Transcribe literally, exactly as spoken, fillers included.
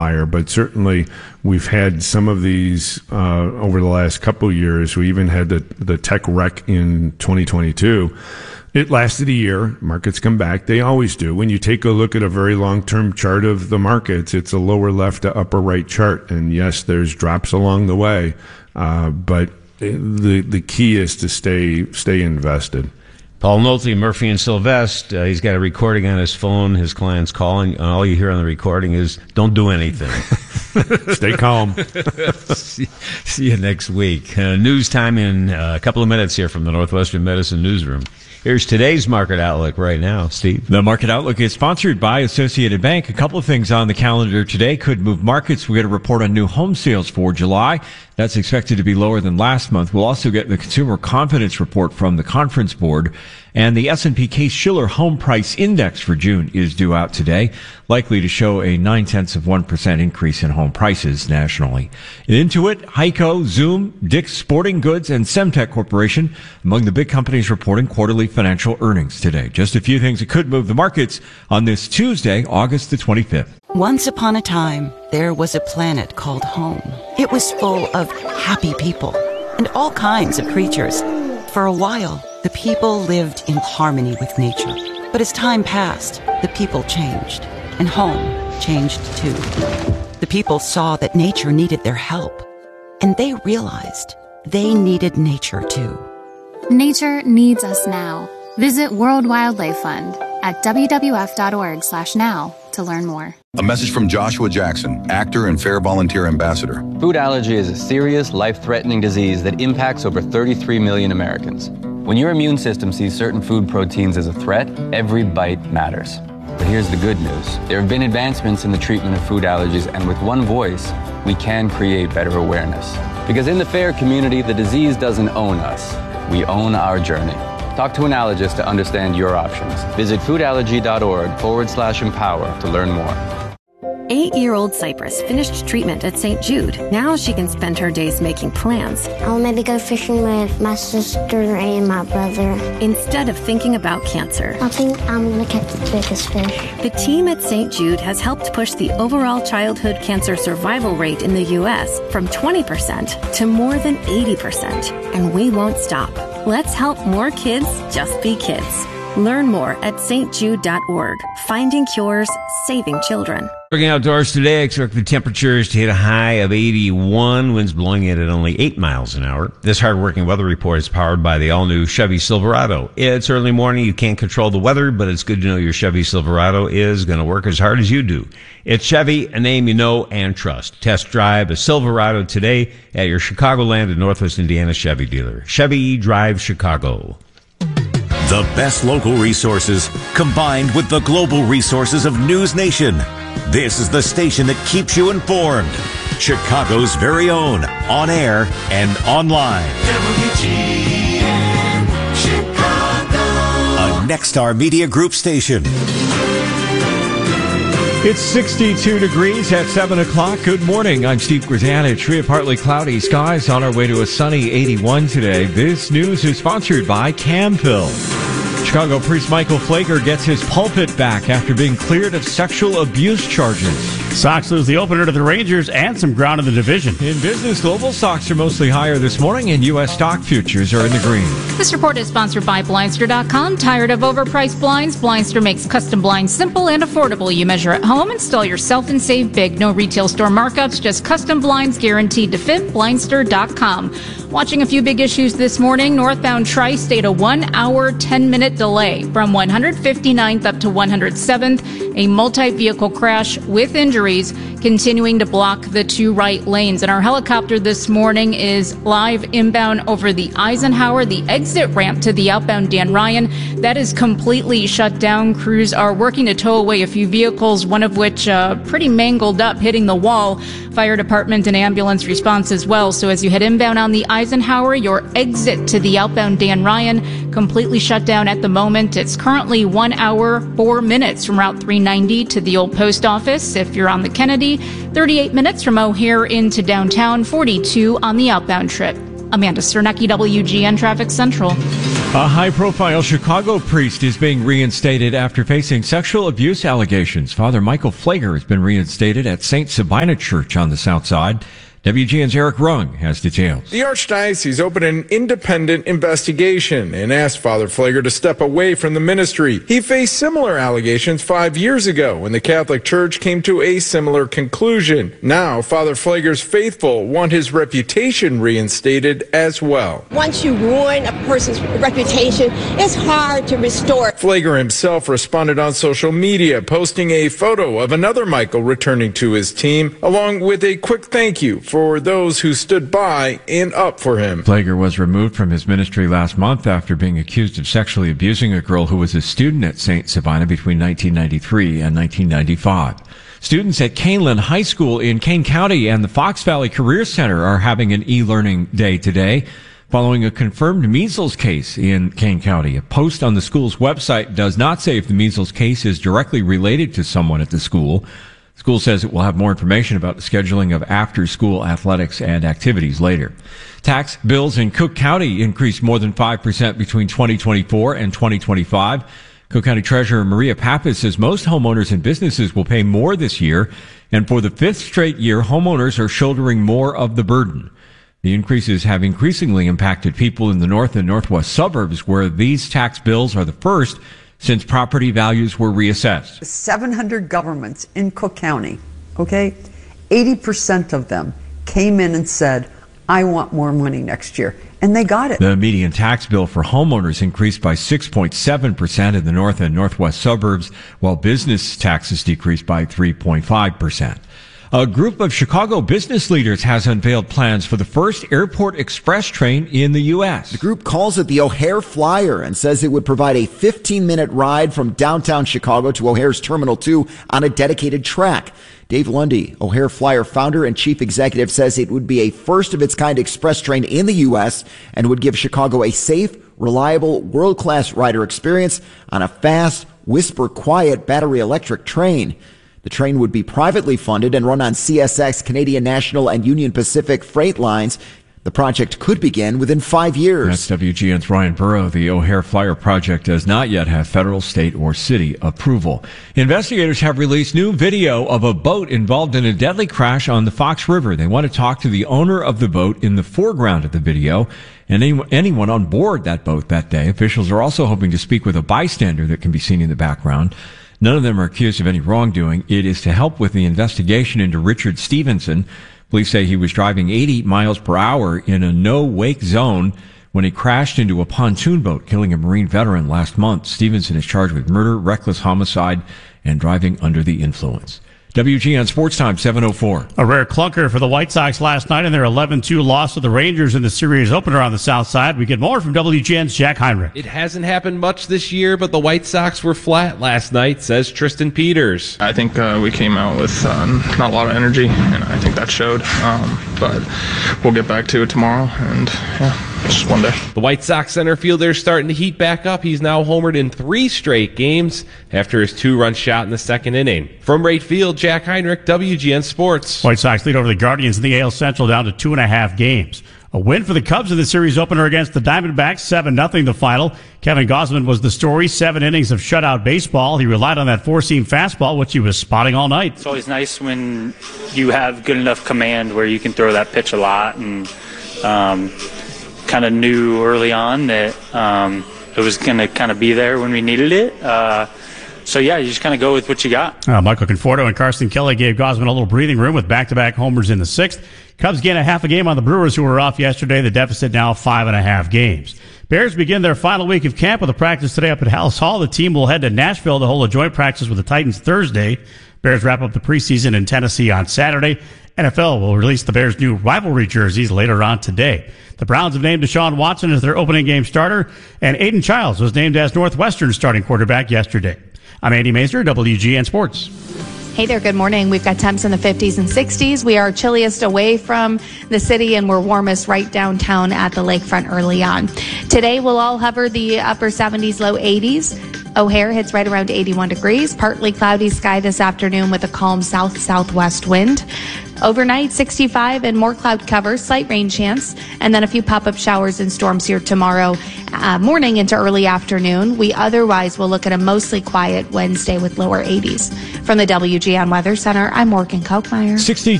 higher, but certainly we've had some of these uh, over the last couple of years. We even had the, the tech wreck in twenty twenty-two. It lasted a year. Markets come back. They always do. When you take a look at a very long-term chart of the markets, it's a lower left to upper right chart. And yes, there's drops along the way, uh, but the the key is to stay stay invested. Paul Nolte, Murphy and Sylvester, uh, he's got a recording on his phone. His client's calling. And all you hear on the recording is, don't do anything. Stay calm. see, see you next week. Uh, news time in uh, a couple of minutes here from the Northwestern Medicine Newsroom. Here's today's market outlook right now, Steve. The market outlook is sponsored by Associated Bank. A couple of things on the calendar today could move markets. We get a report on new home sales for July. That's expected to be lower than last month. We'll also get the consumer confidence report from the Conference Board. And the S and P Case-Shiller Home Price Index for June is due out today, likely to show a nine-tenths of one percent increase in home prices nationally. And Intuit, Heiko, Zoom, Dick's Sporting Goods, and Semtech Corporation among the big companies reporting quarterly financial earnings today. Just a few things that could move the markets on this Tuesday, August the twenty-fifth. Once upon a time, there was a planet called home. It was full of happy people and all kinds of creatures. For a while, the people lived in harmony with nature. But as time passed, the people changed, and home changed too. The people saw that nature needed their help, and they realized they needed nature too. Nature needs us now. Visit World Wildlife Fund at w w f dot org slash now to learn more. A message from Joshua Jackson, actor and Fair Volunteer Ambassador. Food allergy is a serious, life-threatening disease that impacts over thirty-three million Americans. When your immune system sees certain food proteins as a threat, every bite matters. But here's the good news. There have been advancements in the treatment of food allergies, and with one voice, we can create better awareness. Because in the FAIR community, the disease doesn't own us. We own our journey. Talk to an allergist to understand your options. Visit foodallergy.org forward slash empower to learn more. Eight-year-old Cypress finished treatment at Saint Jude. Now she can spend her days making plans. I'll maybe go fishing with my sister and my brother. Instead of thinking about cancer. I think I'm going to catch the biggest fish. The team at Saint Jude has helped push the overall childhood cancer survival rate in the U S from twenty percent to more than eighty percent. And we won't stop. Let's help more kids just be kids. Learn more at s t jude dot org. Finding cures, saving children. Looking outdoors today, I expect the temperatures to hit a high of eighty-one, winds blowing in at only eight miles an hour. This hard-working weather report is powered by the all-new Chevy Silverado. It's early morning, you can't control the weather, but it's good to know your Chevy Silverado is going to work as hard as you do. It's Chevy, a name you know and trust. Test drive a Silverado today at your Chicagoland and Northwest Indiana Chevy dealer. Chevy Drive Chicago. The best local resources combined with the global resources of News Nation. This is the station that keeps you informed. Chicago's very own, on air and online. W G N Chicago. A Nexstar Media Group station. It's sixty-two degrees at seven o'clock. Good morning. I'm Steve Grzanich. We have partly cloudy skies on our way to a sunny eighty-one today. This news is sponsored by Camphil. Chicago priest Michael Flager gets his pulpit back after being cleared of sexual abuse charges. Sox lose the opener to the Rangers and some ground in the division. In business, global stocks are mostly higher this morning, and U S stock futures are in the green. This report is sponsored by Blindster dot com. Tired of overpriced blinds? Blindster makes custom blinds simple and affordable. You measure at home, install yourself, and save big. No retail store markups, just custom blinds guaranteed to fit. Blindster dot com. Watching a few big issues this morning. Northbound Tri-State, a one-hour, ten-minute delay from one hundred fifty-ninth up to one hundred seventh. A multi-vehicle crash with injuries continuing to block the two right lanes. And our helicopter this morning is live inbound over the Eisenhower, the exit ramp to the outbound Dan Ryan. That is completely shut down. Crews are working to tow away a few vehicles, one of which uh, pretty mangled up, hitting the wall. Fire department and ambulance response as well. So as you head inbound on the Eisenhower, your exit to the outbound Dan Ryan completely shut down at the moment. It's currently one hour, four minutes from Route three ninety to the old post office. If you're on the Kennedy, thirty-eight minutes from O'Hare into downtown, forty-two on the outbound trip. Amanda Cernecki, W G N Traffic Central. A high-profile Chicago priest is being reinstated after facing sexual abuse allegations. Father Michael Pfleger has been reinstated at Saint Sabina Church on the South Side. W G N's Eric Rung has details. The Archdiocese opened an independent investigation and asked Father Pfleger to step away from the ministry. He faced similar allegations five years ago when the Catholic Church came to a similar conclusion. Now, Father Pfleger's faithful want his reputation reinstated as well. Once you ruin a person's reputation, it's hard to restore it. Pfleger himself responded on social media, posting a photo of another Michael returning to his team, along with a quick thank you for those who stood by and up for him. Pfleger was removed from his ministry last month after being accused of sexually abusing a girl who was a student at Saint Sabina between nineteen ninety-three and nineteen ninety-five. Students at Caneland High School in Kane County and the Fox Valley Career Center are having an e-learning day today, following a confirmed measles case in Kane County. A post on the school's website does not say if the measles case is directly related to someone at the school. School says it will have more information about the scheduling of after-school athletics and activities later. Tax bills in Cook County increased more than five percent between twenty twenty-four and twenty twenty-five. Cook County Treasurer Maria Pappas says most homeowners and businesses will pay more this year, and for the fifth straight year, homeowners are shouldering more of the burden. The increases have increasingly impacted people in the north and northwest suburbs, where these tax bills are the first since property values were reassessed. seven hundred governments in Cook County, okay? eighty percent of them came in and said, I want more money next year. And they got it. The median tax bill for homeowners increased by six point seven percent in the north and northwest suburbs, while business taxes decreased by three point five percent. A group of Chicago business leaders has unveiled plans for the first airport express train in the U S. The group calls it the O'Hare Flyer and says it would provide a fifteen-minute ride from downtown Chicago to O'Hare's Terminal two on a dedicated track. Dave Lundy, O'Hare Flyer founder and chief executive, says it would be a first-of-its-kind express train in the U S and would give Chicago a safe, reliable, world-class rider experience on a fast, whisper-quiet battery-electric train. The train would be privately funded and run on C S X, Canadian National, and Union Pacific freight lines. The project could begin within five years. That's W G N's Ryan Burrow. The O'Hare Flyer project does not yet have federal, state, or city approval. Investigators have released new video of a boat involved in a deadly crash on the Fox River. They want to talk to the owner of the boat in the foreground of the video and any, anyone on board that boat that day. Officials are also hoping to speak with a bystander that can be seen in the background. None of them are accused of any wrongdoing. It is to help with the investigation into Richard Stevenson. Police say he was driving eighty miles per hour in a no-wake zone when he crashed into a pontoon boat, killing a Marine veteran last month. Stevenson is charged with murder, reckless homicide, and driving under the influence. W G N Sports Time, seven oh four. A rare clunker for the White Sox last night in their eleven two loss to the Rangers in the series opener on the South Side. We get more from W G N's Jack Heinrich. It hasn't happened much this year, but the White Sox were flat last night, says Tristan Peters. I think uh, we came out with uh, not a lot of energy, and I think that showed. Um, but we'll get back to it tomorrow, and yeah. Just one day. The White Sox center fielder is starting to heat back up. He's now homered in three straight games after his two-run shot in the second inning. From right field, Jack Heinrich, W G N Sports. White Sox lead over the Guardians in the A L Central down to two and a half games. A win for the Cubs in the series opener against the Diamondbacks, seven nothing the final. Kevin Gausman was the story, seven innings of shutout baseball. He relied on that four-seam fastball, which he was spotting all night. It's always nice when you have good enough command where you can throw that pitch a lot, and um, kind of knew early on that um, it was going to kind of be there when we needed it. Uh, so, yeah, you just kind of go with what you got. Uh, Michael Conforto and Carson Kelly gave Gausman a little breathing room with back-to-back homers in the sixth. Cubs gain a half a game on the Brewers, who were off yesterday. The deficit now five and a half games. Bears begin their final week of camp with a practice today up at Hallis Hall. The team will head to Nashville to hold a joint practice with the Titans Thursday. Bears wrap up the preseason in Tennessee on Saturday. N F L will release the Bears' new rivalry jerseys later on today. The Browns have named Deshaun Watson as their opening game starter, and Aiden Childs was named as Northwestern's starting quarterback yesterday. I'm Andy Mazer, W G N Sports. Hey there, good morning. We've got temps in the fifties and sixties. We are chilliest away from the city, and we're warmest right downtown at the lakefront early on. Today, we'll all hover the upper seventies, low eighties. O'Hare hits right around eighty-one degrees. Partly cloudy sky this afternoon with a calm south-southwest wind. Overnight, sixty-five and more cloud cover, slight rain chance, and then a few pop-up showers and storms here tomorrow uh, morning into early afternoon. We otherwise will look at a mostly quiet Wednesday with lower eighties. From the W G N Weather Center, I'm Morgan Kochmeyer. sixty